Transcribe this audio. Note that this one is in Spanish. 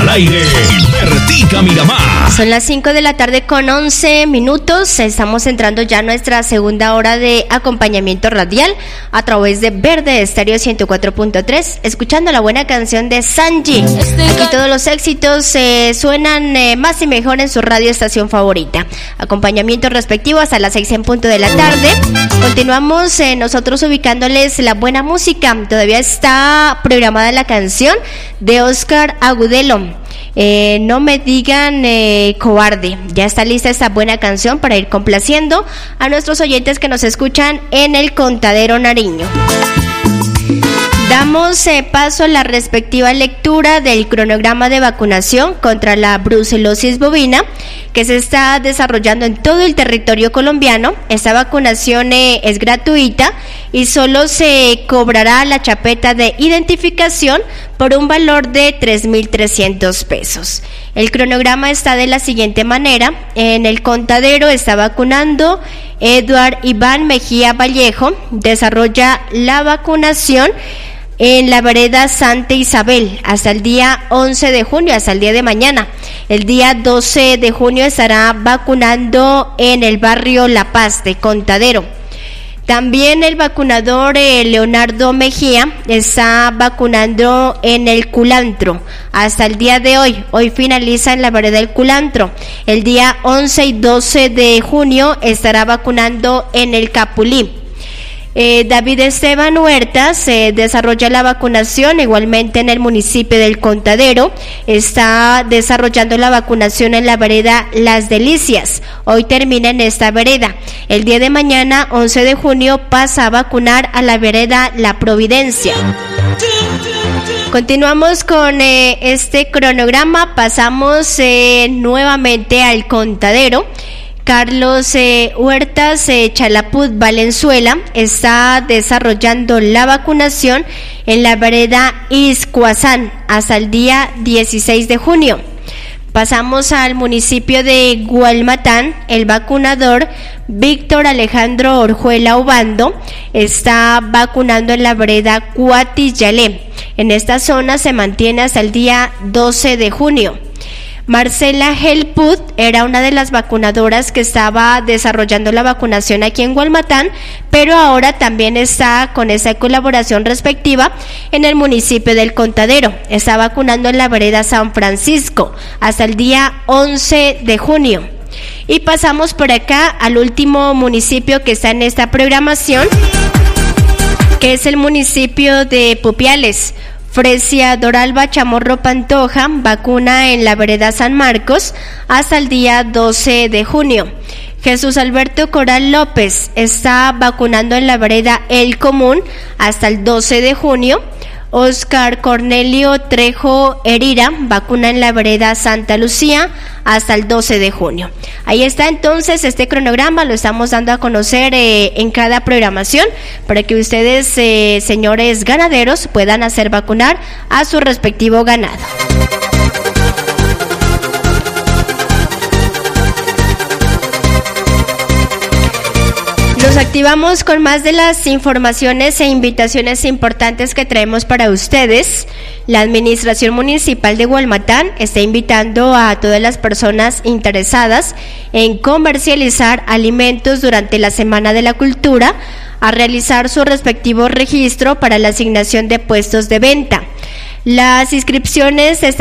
al aire, Vertica Miramar. Son las 5 de la tarde con 11 minutos. Estamos entrando ya a nuestra segunda hora de acompañamiento radial a través de Verde Estéreo 104.3, escuchando la buena canción de Sanji. Aquí todos los éxitos suenan más y mejor en su radio estación favorita. Acompañamiento respectivo hasta las 6 en punto de la tarde. Continuamos nosotros ubicándoles la buena música. Todavía está programada la canción de Oscar Agudelo, no me digan cobarde. Ya está lista esta buena canción para ir complaciendo a nuestros oyentes que nos escuchan en el Contadero Nariño. Damos paso a la respectiva lectura del cronograma de vacunación contra la brucelosis bovina que se está desarrollando en todo el territorio colombiano. Esta vacunación es gratuita y solo se cobrará la chapeta de identificación por un valor de 3.300 pesos. El cronograma está de la siguiente manera. En el Contadero está vacunando Eduard Iván Mejía Vallejo, desarrolla la vacunación en la vereda Santa Isabel hasta el día 11 de junio, hasta el día de mañana. El día 12 de junio estará vacunando en el barrio La Paz de Contadero. También el vacunador Leonardo Mejía está vacunando en el Culantro hasta el día de hoy. Hoy finaliza en la vereda del Culantro. El día 11 y 12 de junio estará vacunando en el Capulí. David Esteban Huertas desarrolla la vacunación igualmente en el municipio del Contadero. Está desarrollando la vacunación en la vereda Las Delicias. Hoy termina en esta vereda. El día de mañana, 11 de junio, pasa a vacunar a la vereda La Providencia. Continuamos con este cronograma. Pasamos nuevamente al Contadero. Carlos Huertas Chalaput Valenzuela está desarrollando la vacunación en la vereda Iscuazán hasta el día 16 de junio. Pasamos al municipio de Gualmatán. El vacunador Víctor Alejandro Orjuela Obando está vacunando en la vereda Cuatiyalé. En esta zona se mantiene hasta el día 12 de junio. Marcela Helput era una de las vacunadoras que estaba desarrollando la vacunación aquí en Gualmatán, pero ahora también está con esa colaboración respectiva en el municipio del Contadero. Está vacunando en la vereda San Francisco hasta el día 11 de junio. Y pasamos por acá al último municipio que está en esta programación, que es el municipio de Pupiales. Fresia Doralba Chamorro Pantoja vacuna en la vereda San Marcos hasta el día 12 de junio. Jesús Alberto Coral López está vacunando en la vereda El Común hasta el 12 de junio. Oscar Cornelio Trejo Herira vacuna en la vereda Santa Lucía hasta el 12 de junio. Ahí está entonces este cronograma, lo estamos dando a conocer en cada programación para que ustedes, señores ganaderos, puedan hacer vacunar a su respectivo ganado. Nos activamos con más de las informaciones e invitaciones importantes que traemos para ustedes. La Administración Municipal de Gualmatán está invitando a todas las personas interesadas en comercializar alimentos durante la Semana de la Cultura a realizar su respectivo registro para la asignación de puestos de venta. Las inscripciones están